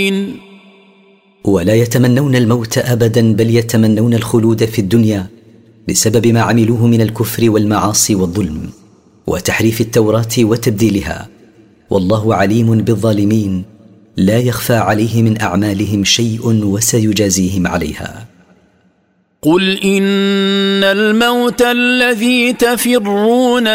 ولا يتمنون الموت أبدا، بل يتمنون الخلود في الدنيا بسبب ما عملوه من الكفر والمعاصي والظلم وتحريف التوراة وتبديلها، والله عليم بالظالمين لا يخفى عليه من أعمالهم شيء وسيجازيهم عليها. قل إن الموت الذي تفرون